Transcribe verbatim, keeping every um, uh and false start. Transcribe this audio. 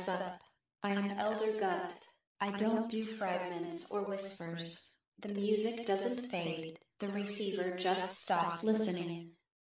mess up. I'm Elder Gut. I don't do fragments or whispers. The music doesn't fade. The receiver just stops listening.